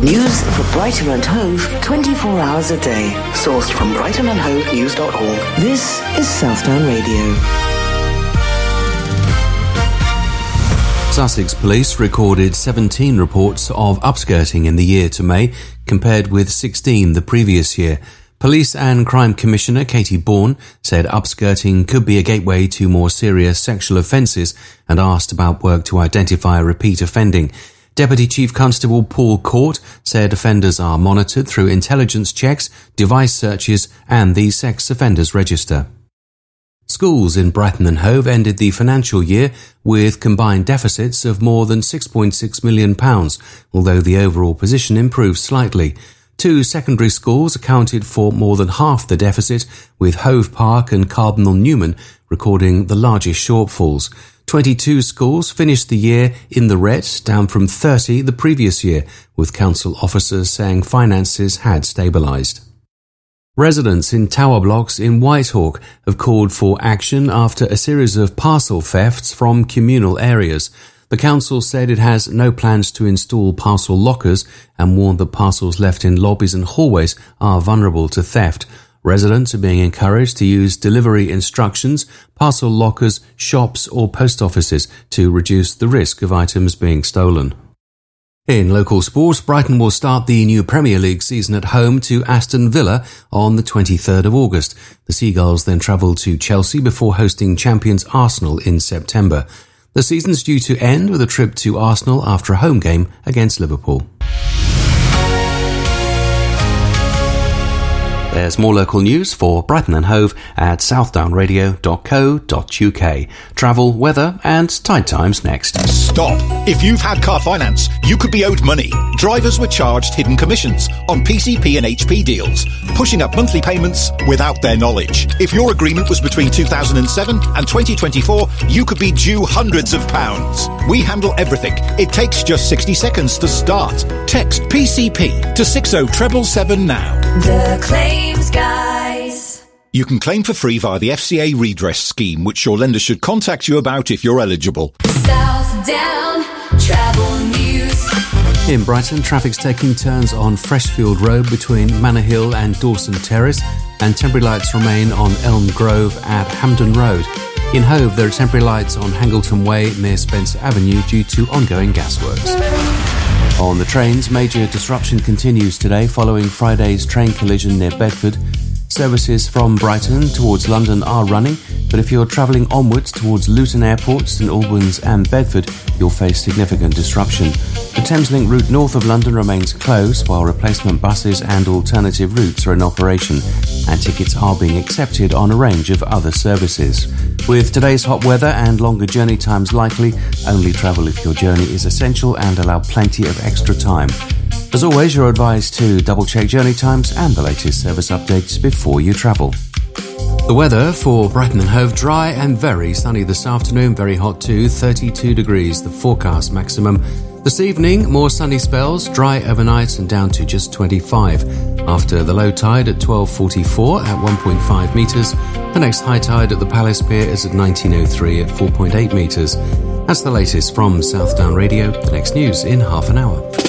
News for Brighton and Hove 24 hours a day. Sourced from brightonandhovenews.org. This is Southdown Radio. Sussex Police recorded 17 reports of upskirting in the year to May, compared with 16 the previous year. Police and Crime Commissioner Katie Bourne said upskirting could be a gateway to more serious sexual offences and asked about work to identify repeat offending. Deputy Chief Constable Paul Court said offenders are monitored through intelligence checks, device searches and the Sex Offenders Register. Schools in Brighton and Hove ended the financial year with combined deficits of more than £6.6 million, although the overall position improved slightly. 2 secondary schools accounted for more than half the deficit, with Hove Park and Cardinal Newman recording the largest shortfalls. 22 schools finished the year in the red, down from 30 the previous year, with council officers saying finances had stabilised. Residents in tower blocks in Whitehawk have called for action after a series of parcel thefts from communal areas. The council said it has no plans to install parcel lockers and warned that parcels left in lobbies and hallways are vulnerable to theft. Residents are being encouraged to use delivery instructions, parcel lockers, shops or post offices to reduce the risk of items being stolen. In local sport, Brighton will start the new Premier League season at home to Aston Villa on the 23rd of August. The Seagulls then travel to Chelsea before hosting champions Arsenal in September. The season's due to end with a trip to Arsenal after a home game against Liverpool. There's more local news for Brighton and Hove at southdownradio.co.uk. Travel, weather and tide times next. Stop! If you've had car finance, you could be owed money. Drivers were charged hidden commissions on PCP and HP deals, pushing up monthly payments without their knowledge. If your agreement was between 2007 and 2024, you could be due hundreds of pounds. We handle everything. It takes just 60 seconds to start. Text PCP to 60777 now. The Claims Guys. You can claim for free via the FCA redress scheme, which your lender should contact you about if you're eligible. Southdown Travel News. In Brighton, traffic's taking turns on Freshfield Road between Manor Hill and Dawson Terrace, and temporary lights remain on Elm Grove at Hampden Road. In Hove, there are temporary lights on Hangleton Way near Spencer Avenue due to ongoing gasworks. On the trains, major disruption continues today following Friday's train collision near Bedford. Services from Brighton towards London are running, but if you're travelling onwards towards Luton Airport, St Albans and Bedford, you'll face significant disruption. The Thameslink route north of London remains closed, while replacement buses and alternative routes are in operation, and tickets are being accepted on a range of other services. With today's hot weather and longer journey times likely, only travel if your journey is essential and allow plenty of extra time. As always, you're advised to double-check journey times and the latest service updates before you travel. The weather for Brighton and Hove: dry and very sunny this afternoon, very hot too, 32 degrees, the forecast maximum. This evening, more sunny spells, dry overnight and down to just 25. After the low tide at 12:44 at 1.5 metres, the next high tide at the Palace Pier is at 19:03 at 4.8 metres. That's the latest from Southdown Radio. The next news in half an hour.